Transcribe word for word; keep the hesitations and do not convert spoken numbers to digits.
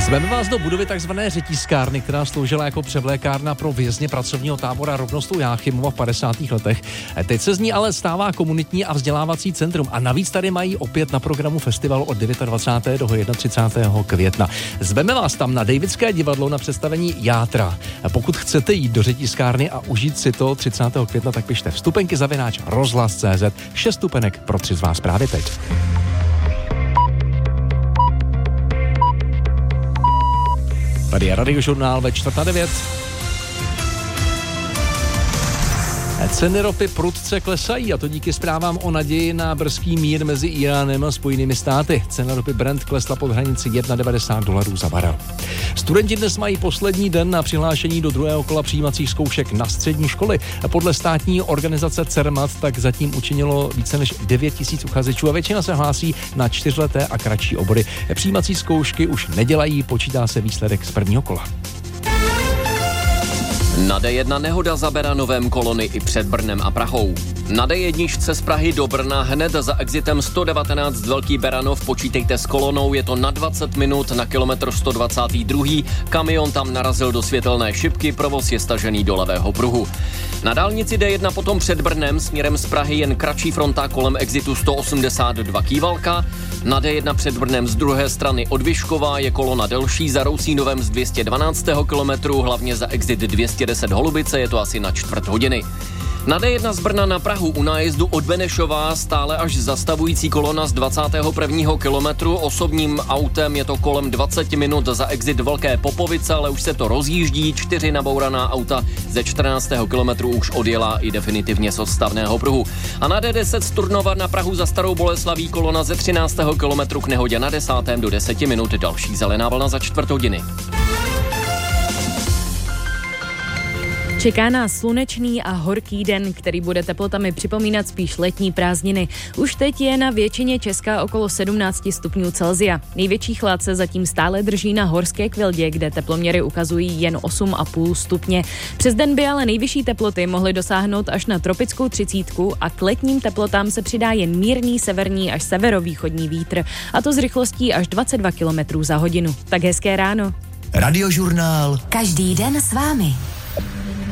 Zveme vás do budovy takzvané řetízkárny, která sloužila jako převlékárna pro vězně pracovního tábora Rovnost u Jáchymova v padesátých letech. Teď se z ní ale stává komunitní a vzdělávací centrum a navíc tady mají opět na programu festivalu od dvacátého devátého do třicátého prvního května. Zveme vás tam na Davidské divadlo na představení Játra. Pokud chcete jít do řetízkárny a užít si to třicátého května, tak pište vstupenky zavináč rozhlas tečka cé zet. Šest stupenek pro tři z vás právě teď. Tady je Radiožurnál ve čtvrt na devět. Ceny ropy prudce klesají, a to díky zprávám o naději na brzký mír mezi Íránem a Spojenými státy. Cena ropy Brent klesla pod hranici jedna celá devadesát dolarů za barel. Studenti dnes mají poslední den na přihlášení do druhého kola přijímacích zkoušek na střední školy. Podle státní organizace CERMAT tak zatím učinilo více než devět tisíc uchazečů a většina se hlásí na čtyřleté a kratší obory. Přijímací zkoušky už nedělají, počítá se výsledek z prvního kola. Na dé jedna nehoda za Beranovem, kolony i před Brnem a Prahou. Na dé jedna z Prahy do Brna hned za exitem sto devatenáct Velký Beranov, počítejte s kolonou, je to na dvacet minut na kilometr sto dvacátý druhý. Kamion tam narazil do světelné šipky, provoz je stažený do levého pruhu. Na dálnici dé jedna potom před Brnem směrem z Prahy jen kratší fronta kolem exitu sto osmdesát dva Kývalka. Na dé jedna před Brnem z druhé strany od Vyškova je kolona delší za Rousínovem z dvě stě dvanáctého kilometru, hlavně za exit dvě stě deset Holubice, je to asi na čtvrt hodiny. Na dé jedna z Brna na Prahu u nájezdu od Benešova stále až zastavující kolona z dvacátého prvního kilometru. Osobním autem je to kolem dvacet minut za exit Velké Popovice, ale už se to rozjíždí. Čtyři nabouraná auta ze čtrnáctého kilometru už odjela i definitivně z odstavného pruhu. A na dé deset z Turnova na Prahu za Starou Boleslaví kolona ze třináctého kilometru k nehodě na desátém do deseti minut. Další zelená vlna za čtvrt hodiny. Čeká nás slunečný a horký den, který bude teplotami připomínat spíš letní prázdniny. Už teď je na většině Česka okolo sedmnáct stupňů Celsia. Největší chlad se zatím stále drží na Horské Kvildě, kde teploměry ukazují jen osm celá pět stupně. Přes den by ale nejvyšší teploty mohly dosáhnout až na tropickou třicítku a k letním teplotám se přidá jen mírný severní až severovýchodní vítr, a to s rychlostí až dvacet dva kilometrů za hodinu. Tak hezké ráno. Radiožurnál. Každý den s vámi.